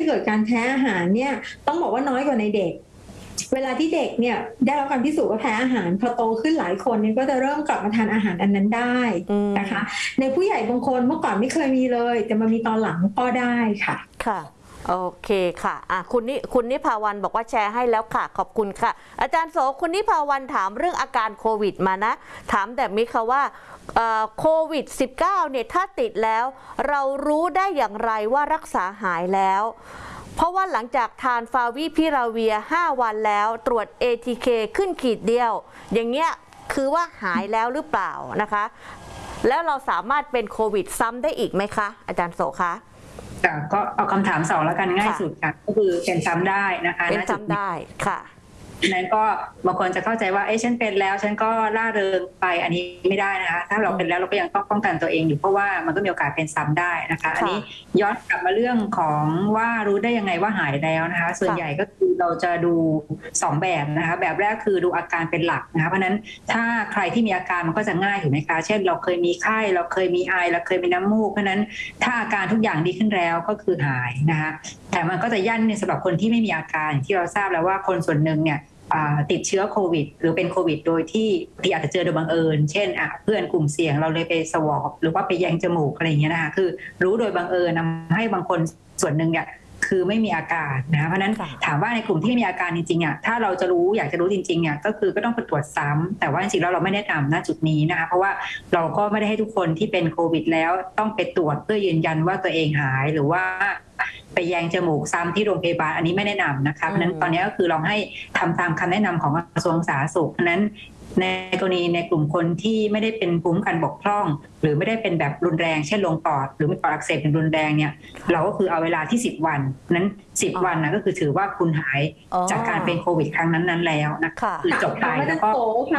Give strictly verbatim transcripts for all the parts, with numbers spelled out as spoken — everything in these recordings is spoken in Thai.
เกิดการแพ้อาหารเนี่ยต้องบอกว่าน้อยกว่าในเด็กเวลาที่เด็กเนี่ยได้รับการพิสูจน์ว่าแพ้อาหารพอโตขึ้นหลายคนเนี่ยก็จะเริ่มกลับมาทานอาหารอันนั้นได้นะคะในผู้ใหญ่บางคนเมื่อก่อนไม่เคยมีเลยแต่มามีตอนหลังก็ได้ค่ะค่ะโอเคค่ะอ่ะคุณนิคุณนิพาวันบอกว่าแชร์ให้แล้วค่ะขอบคุณค่ะอาจารย์โสคุณนิพาวันถามเรื่องอาการโควิดมานะถามแบบนี้ค่ะว่าโควิด สิบเก้า เนี่ยถ้าติดแล้วเรารู้ได้อย่างไรว่ารักษาหายแล้วเพราะว่าหลังจากทานฟาวิพิราเวียห้าวันแล้วตรวจ เอ ที เค ขึ้นขีดเดียวอย่างเงี้ยคือว่าหายแล้วหรือเปล่านะคะแล้วเราสามารถเป็นโควิดซ้ำได้อีกไหมคะอาจารย์โสคะก็เอาคำถามสองแล้วกันง่ายสุดค่ะก็คือเป็นซ้ำได้นะคะเป็นซ้ำได้ค่ะนั้นก็บางคนจะเข้าใจว่าเอ้ฉันเป็นแล้วฉันก็ล่าเริงไปอันนี้ไม่ได้นะคะถ้าเราเป็นแล้วเราก็ยังต้องป้องกันตัวเองอยู่เพราะว่ามันก็มีโอกาสเป็นซ้ำได้นะคะอันนี้ย้อนกลับมาเรื่องของว่ารู้ได้ยังไงว่าหายแล้วนะคะส่วนใหญ่ก็คือเราจะดูสองแบบนะคะแบบแรกคือดูอาการเป็นหลักนะคะเพราะนั้นถ้าใครที่มีอาการมันก็จะง่ายถูกไหมคะเช่นเราเคยมีไข้เราเคยมีไอเราเคยมีน้ำมูกเพราะนั้นถ้าอาการทุกอย่างดีขึ้นแล้วก็คือหายนะคะแต่มันก็จะยั่นในสำหรับคนที่ไม่มีอาการอย่างที่เราทราบแล้วว่าคนส่วนหนึ่งเนี่ยติดเชื้อโควิดหรือเป็นโควิดโดยที่ที่อาจจะเจอโดยบังเอิญเช่นเพื่อนกลุ่มเสี่ยงเราเลยไปสวอปหรือว่าไปแยงจมูกอะไรอย่างเงี้ยนะคะคือรู้โดยบังเอิญทำให้บางคนส่วนหนึ่งเนี่ยคือไม่มีอาการนะเพราะนั้นถามว่าในกลุ่มที่มีอาการจริงๆอ่ะถ้าเราจะรู้อยากจะรู้จริงๆเนี่ยก็คือก็ต้องไปตรวจซ้ำแต่ว่าจริงๆแล้วเราไม่แนะนำณจุดนี้นะคะเพราะว่าเราก็ไม่ได้ให้ทุกคนที่เป็นโควิดแล้วต้องไปตรวจเพื่อยืนยันว่าตัวเองหายหรือว่าไปแยงจมูกซ้ำที่โรงพยาบาลอันนี้ไม่แนะนำนะคะเพราะนั้นตอนนี้ก็คือเราให้ทำตามคำแนะนำของกระทรวงสาธารณสุขเพราะนั้นในกรณีในกลุ่มคนที่ไม่ได้เป็นภูมิคุ้มกันบกพร่องหรือไม่ได้เป็นแบบรุนแรงเช่นลงปอดหรือมีปอดอักเสบเป็นรุนแรงเนี่ยเราก็คือเอาเวลาที่สิบวันนั้นสิบวันนะก็คือถือว่าคุณหายจากการเป็นโควิดครั้งนั้นๆแล้วนะคะคือจบไปแล้วก็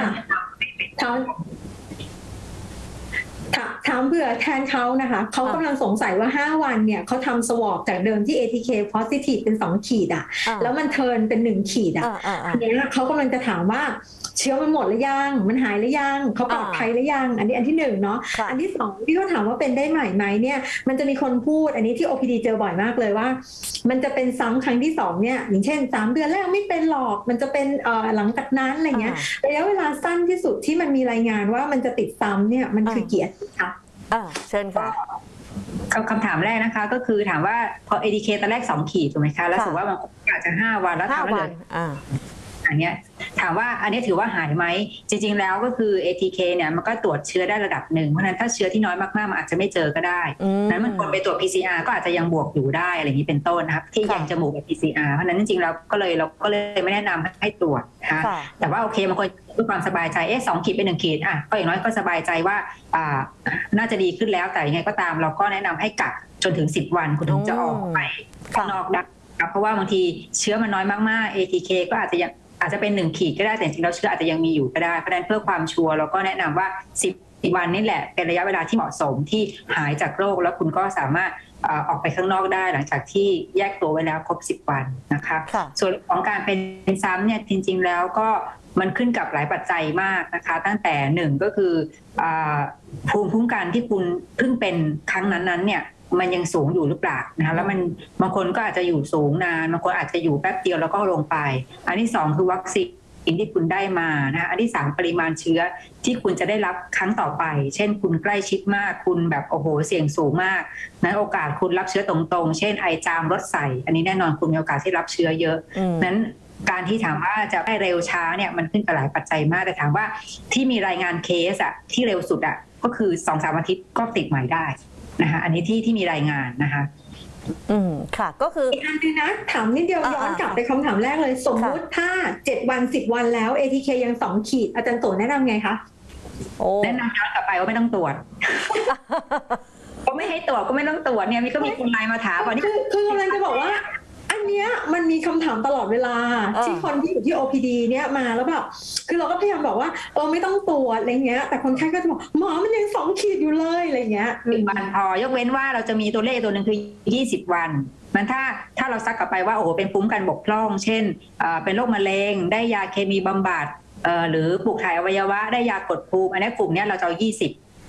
ถามเผื่อแทนเขานะคะเขากำลังสงสัยว่าห้าวันเนี่ยเขาทำสวอปจากเดิมที่ เอ ที เค positive เป็นสองขีดอ่ะแล้วมันเทิร์นเป็นหนึ่งขีดอ่ะอันนี้เขากำลังจะถามว่าเชื้อมันหมดหรือยังมันหายหรือยังเขาปลอดภัยหรือยังอันนี้อันที่หนึ่งเนาะอันที่สองที่เขาถามว่าเป็นได้ใหม่ไหมเนี่ยมันจะมีคนพูดอันนี้ที่ โอ พี ดี เจอบ่อยมากเลยว่ามันจะเป็นซ้ำครั้งที่สองเนี่ยอย่างเช่นสามเดือนแรกไม่เป็นหรอกมันจะเป็นหลังจากนั้นอะไรเงี้ยระยะเวลาสั้นที่สุดที่มันมีรายงานว่ามันจะติดซ้ำเนี่ยมันคือกี่อาทิตย์คะเชิญค่ะคำถามแรกนะคะก็คือถามว่าพอ เอ ที เค ตอนแรกสองขีดถูกไหมคะแล้วสมมติว่ามันอาจจะห้าวันแล้วทำแล้วเหลืออันเนี้ยถามว่าอันนี้ถือว่าหายไหมจริงๆแล้วก็คือ เอ ที เค เนี่ยมันก็ตรวจเชื้อได้ระดับหนึ่งเพราะนั้นถ้าเชื้อที่น้อยมากๆมันอาจจะไม่เจอก็ได้นั้นมันควรไปตรวจ พี ซี อาร์ ก็อาจจะยังบวกอยู่ได้อะไรอย่างนี้เป็นต้นนะครับที่แยงจมูกกับ พี ซี อาร์ เพราะนั้นจริงๆเราก็เลยเราก็เลยไม่แนะนำให้ตรวจนะคะแต่ว่าโอเคบางคนเพื่อความสบายใจเอ๊ะสองขีดเป็นหนึ่งขีดอ่ะก็อย่างน้อยก็สบายใจว่าอ่าน่าจะดีขึ้นแล้วแต่ยังไงก็ตามเราก็แนะนำให้กักจนถึงสิบวันคุณถึงจะออกไปข้างนอกได้เพราะว่าบางทีเชื้อมันน้อยมากๆ เอ ที เค ก็อาจจะยังอาจจะเป็นหนึ่งขีดก็ได้แต่จริงๆแล้วเชื้ออาจจะยังมีอยู่ก็ได้เพราะฉะนั้นเพื่อความชัวร์เราก็แนะนำว่าสิบวันนี่แหละเป็นระยะเวลาที่เหมาะสมที่หายจากโรคแล้วคุณก็สามารถออกไปข้างนอกได้หลังจากที่แยกตัวไว้แล้วครบสิบวันนะคะส่วนของการเป็นซ้ำเนี่ยจริงๆแล้วก็มันขึ้นกับหลายปัจจัยมากนะคะตั้งแต่หนึ่งก็คือภูมิคุ้มกันที่คุณเพิ่งเป็นครั้งนั้นๆเนี่ยมันยังสูงอยู่หรือเปล่านะคะแล้วมันบางคนก็อาจจะอยู่สูงนานบางคนอาจจะอยู่แป๊บเดียวแล้วก็ลงไปอันที่สองคือวัคซีนที่คุณได้มานะคะอันที่สามปริมาณเชื้อที่คุณจะได้รับครั้งต่อไปเช่นคุณใกล้ชิดมากคุณแบบโอ้โหเสี่ยงสูงมากนั้นโอกาสคุณรับเชื้อตรงๆเช่นไอจามรถใส่อันนี้แน่นอนคุณมีโอกาสที่รับเชื้อเยอะนั้นการที่ถามว่าจะได้เร็วช้าเนี่ยมันขึ้นกับหลายปัจจัยมากแต่ถามว่าที่มีรายงานเคสอะที่เร็วสุดอะก็คือ สองถึงสาม อาทิตย์ก็ติดใหม่ได้นะคะอันนี้ที่ที่มีรายงานนะคะอืมค่ะก็คืออีกอันนึงนะถามนิดเดียวย้อนกลับไปคำถามแรกเลยสมมุติถ้าเจ็ดวันสิบวันแล้ว เอ ที เค ยังสองขีดอาจารย์โตแนะนำไงคะแนะนำย้อนกลับไปว่าไม่ต้องตรวจก็ไม่ให้ตรวจก็ไม่ต้องตรวจเนี่ยมีก็มีคนไลน์มาถามว่านี่คือคือกำลังจะบอกว่าอันเนี้ยมันมีคำถามตลอดเวลาที่คนที่อยู่ที่ โอ พี ดี เนี่ยมาแล้วแบบคือเราก็พยายามบอกว่าเออไม่ต้องตรวจอะไรเงี้ยแต่คนไข้ก็จะบอกหมอมันยังสองขีดอยู่เลยอะไรเงี้ยสิบวันพอยกเว้นว่าเราจะมีตัวเลขตัวหนึ่งคือยี่สิบวันมันถ้าถ้าเราซักกลับไปว่าโอ้โหเป็นภูมิคุ้มกันบกพร่องเช่นเป็นโรคมะเร็งได้ยาเคมีบำบัดหรือปลูกถ่ายอวัยวะได้ยากดภูมิอันนี้กลุ่มนี้เราจะเอายี่สิบ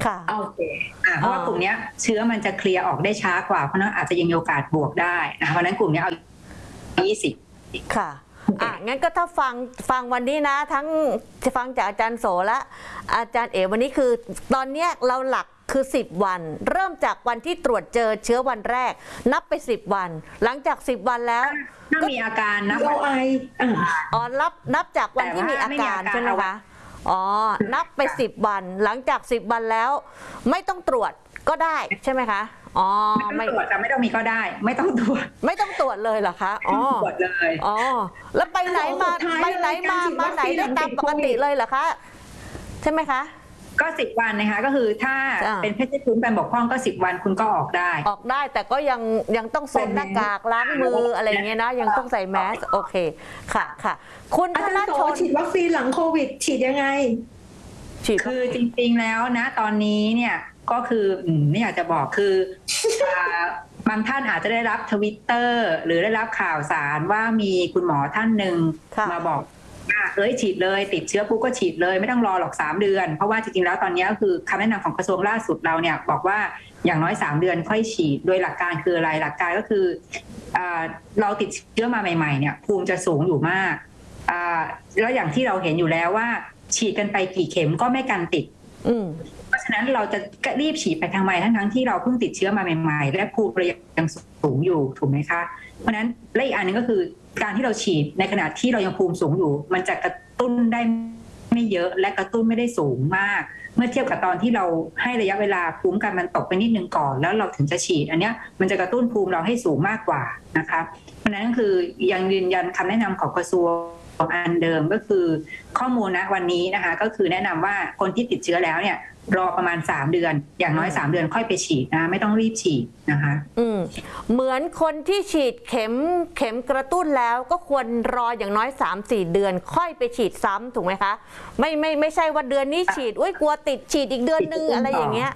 ค่ะโอเคอ่าเพราะว่ากลุ่มนี้เชื้อมันจะเคลียร์ออกได้ช้ากว่าเพราะนั้นอาจจะยังมีโอกาสบวกได้นะเพราะนั้นกลุ่มนี้เอายี่สิบค่ะอ่ะงั้นก็ถ้าฟังฟังวันนี้นะทั้งจะฟังจากอาจารย์โสและอาจารย์เอ๋วันนี้คือตอนนี้เราหลักคือสิบวันเริ่มจากวันที่ตรวจเจอเชื้อวันแรกนับไปสิบวันหลังจากสิบวันแล้วถ้ามีอาการนับไออ๋อนับนับจากวันที่มีอาการใช่ไหมคะอ๋อนับไปสิบวันหลังจากสิบวันแล้วไม่ต้องตรวจก็ได้ใช่ไหมคะอ๋อไม่ตรวจจะไม่ต้องมีก็ได้ไม่ต้องตรวจไม่ต้องตรวจเลยเหรอคะอ๋อตรวจเลยอ๋อแล้วไปไหนมาไปไหนมามาไหนได้ตามปกติเลยเหรอคะใช่ไหมคะก็สิบวันนะคะก็คือถ้าเป็นเพศภูมิการบกพร่องก็สิบวันคุณก็ออกได้ออกได้แต่ก็ยังยังต้องสวมหน้ากากล้างมืออะไรเงี้ยนะยังต้องใส่แมสโอเคค่ะค่ะคุณธนชนฉีดวัคซีนหลังโควิดฉีดยังไงฉีดคือจริงๆแล้วนะตอนนี้เนี่ยก็คือไม่อยากจะบอกคือบางท่านอาจจะได้รับทวิตเตอร์หรือได้รับข่าวสารว่ามีคุณหมอท่านหนึ่งมาบอกเอ้ยฉีดเลยติดเชื้อปุ๊บก็ฉีดเลยไม่ต้องรอหรอกสามเดือนเพราะว่าจริงๆแล้วตอนนี้ก็คือคำแนะนำของกระทรวงล่าสุดเราเนี่ยบอกว่าอย่างน้อยสามเดือนค่อยฉีดโดยหลักการคืออะไรหลักการก็คือเราติดเชื้อมาใหม่ๆเนี่ยภูมิจะสูงอยู่มากแล้วอย่างที่เราเห็นอยู่แล้วว่าฉีดกันไปกี่เข็มก็ไม่กันติดเพราะฉะนั้นเราจะรีบฉีดไปทางใหม่ทั้งๆที่เราเพิ่งติดเชื้อมาใหม่ๆและภูมิยังสูงอยู่ถูกไหมคะเพราะฉะนั้นและอีกอันนึงก็คือการที่เราฉีดในขณะที่เรายังภูมิสูงอยู่มันจะกระตุ้นได้ไม่เยอะและกระตุ้นไม่ได้สูงมากเมื่อเทียบกับตอนที่เราให้ระยะเวลาภูมิกันมันตกไปนิดนึงก่อนแล้วเราถึงจะฉีดอันเนี้ยมันจะกระตุ้นภูมิเราให้สูงมากกว่านะคะเพราะฉะนั้นคือยังยืนยันคำแนะนำของกระทรวงอันเดิมก็คือข้อมูลณวันนี้นะคะก็คือแนะนำว่าคนที่ติดเชื้อแล้วเนี่ยรอประมาณสามเดือนอย่างน้อยสามเดือนค่อยไปฉีดนะไม่ต้องรีบฉีดนะคะอืมเหมือนคนที่ฉีดเข็มเข็มกระตุ้นแล้วก็ควรรออย่างน้อย สามถึงสี่ เดือนค่อยไปฉีดซ้ำถูกไหมคะไม่ไม่ไม่ใช่ว่าเดือนนี้ฉีดอุ้ยกลัวติดฉีดอีกเดือนนึงอะไรอย่างเงี้ย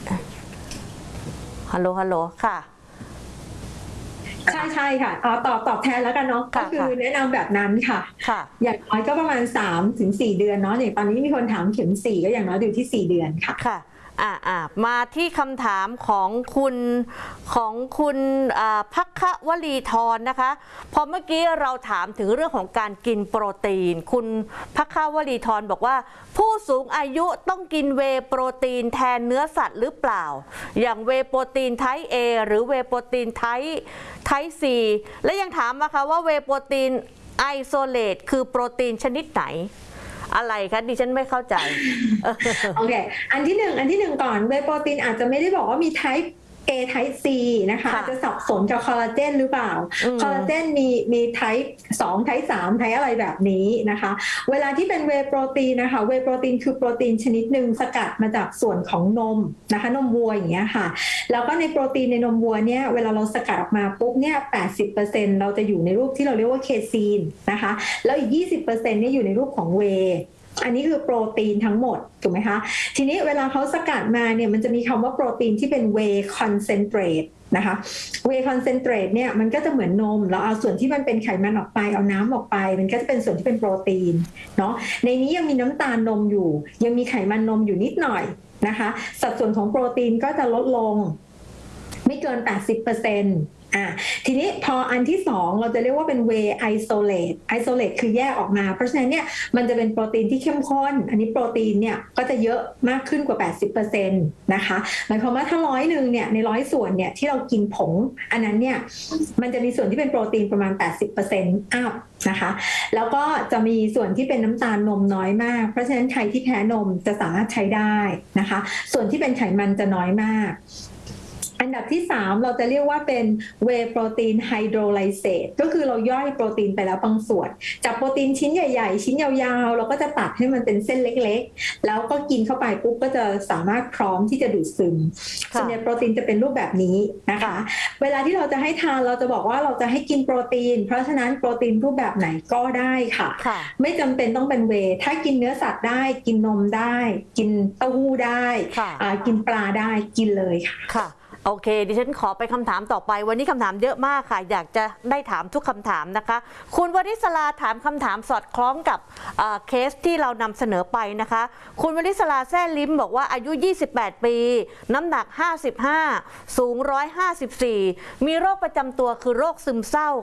ฮัลโหลฮัลโหลค่ะใช่ใช่ค่ะอ๋อตอบตอบแทนแล้วกันเนาะก็คือแนะนำแบบนั้นค่ะอย่างน้อยก็ประมาณ สามถึงสี่ เดือนเนาะอย่างตอนนี้มีคนถามเข็มสี่ก็อย่างน้อยอยู่ที่สี่เดือนค่ะค่ะอ่าอ่ามาที่คำถามของคุณของคุณภัควลีธรนะคะพอเมื่อกี้เราถามถึงเรื่องของการกินโปรตีนคุณภัควลีธรบอกว่าผู้สูงอายุต้องกินเวย์โปรตีนแทนเนื้อสัตว์หรือเปล่าอย่างเวย์โปรตีนไทป์ A หรือเวย์โปรตีนไทป์ไทป์ C และยังถามมาค่ะว่าเวย์โปรตีนไอโซเลตคือโปรตีนชนิดไหนอะไรคะดิฉันไม่เข้าใจโอเคอันที่หนึ่งอันที่หนึ่งก่อนเวย์โปรตีนอาจจะไม่ได้บอกว่ามี type A type C นะคะอาจจะสับสนกับคอลลาเจนหรือเปล่าคอลลาเจนมีมี type สอง type สาม type อะไรแบบนี้นะคะเวลาที่เป็นเวย์โปรตีนนะคะเวย์โปรตีนคือโปรตีนชนิดหนึ่งสกัดมาจากส่วนของนมนะคะนมวัวอย่างเงี้ยค่ะแล้วก็ในโปรตีนในนมวัวเนี่ยเวลาเราสกัดออกมาปุ๊บเนี่ย แปดสิบเปอร์เซ็นต์ เราจะอยู่ในรูปที่เราเรียกว่าเคซีนนะคะแล้วอีก ยี่สิบเปอร์เซ็นต์ เนี่ยอยู่ในรูปของเวย์อันนี้คือโปรตีนทั้งหมดถูกไหมคะทีนี้เวลาเขาสกัดมาเนี่ยมันจะมีคำว่าโปรตีนที่เป็น whey concentrate นะคะ whey concentrate เนี่ยมันก็จะเหมือนนมเราเอาส่วนที่มันเป็นไขมันออกไปเอาน้ำออกไปมันก็จะเป็นส่วนที่เป็นโปรตีนเนาะในนี้ยังมีน้ำตาลนมอยู่ยังมีไขมันนมอยู่นิดหน่อยนะคะสัดส่วนของโปรตีนก็จะลดลงไม่เกิน แปดสิบเปอร์เซ็นต์อ่ะทีนี้พออันที่สองเราจะเรียกว่าเป็น whey isolate isolate คือแยกออกมาเพราะฉะนั้นเนี่ยมันจะเป็นโปรตีนที่เข้มข้นอันนี้โปรตีนเนี่ยก็จะเยอะมากขึ้นกว่า แปดสิบเปอร์เซ็นต์ นะคะหมายความว่าถ้าร้อยหนึ่งเนี่ยในร้อยส่วนเนี่ยที่เรากินผงอันนั้นเนี่ยมันจะมีส่วนที่เป็นโปรตีนประมาณ แปดสิบเปอร์เซ็นต์ อัพนะคะแล้วก็จะมีส่วนที่เป็นน้ำตาลนมน้อยมากเพราะฉะนั้นใครที่แพ้นมจะสามารถใช้ได้นะคะส่วนที่เป็นไขมันจะน้อยมากอันดับที่สามเราจะเรียกว่าเป็น whey protein hydrolysate ก็คือเราย่อยโปรตีนไปแล้วบางส่วนจากโปรตีนชิ้นใหญ่ๆชิ้นยาวๆเราก็จะตัดให้มันเป็นเส้นเล็กๆแล้วก็กินเข้าไปปุ๊บก็จะสามารถพร้อมที่จะดูดซึมส่วนใหญ่โปรตีนจะเป็นรูปแบบนี้นะคะเวลาที่เราจะให้ทานเราจะบอกว่าเราจะให้กินโปรตีนเพราะฉะนั้นโปรตีนรูปแบบไหนก็ได้ค่ะไม่จำเป็นต้องเป็นเวย์ถ้ากินเนื้อสัตว์ได้กินนมได้กินเต้าหู้ได้กินปลาได้กินเลยค่ะค่ะโอเคดิฉันขอไปคำถามต่อไปวันนี้คำถามเยอะมากค่ะอยากจะได้ถามทุกคำถามนะคะคุณวริศราถามคำถามสอดคล้องกับเคสที่เรานำเสนอไปนะคะคุณวริศราแซ่ลิ้มบอกว่าอายุยี่สิบแปดปีน้ำหนักห้าสิบห้าสูงหนึ่งร้อยห้าสิบสี่มีโรคประจำตัวคือโรคซึมเศร้า